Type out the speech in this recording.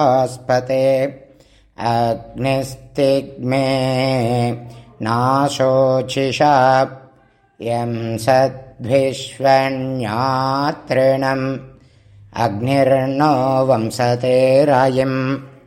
आस्पते अग्निस्तिग्मे नाशोचिषा यं सद्भिष्वण्यातृणम् अग्निर्नो वंसते रायम्।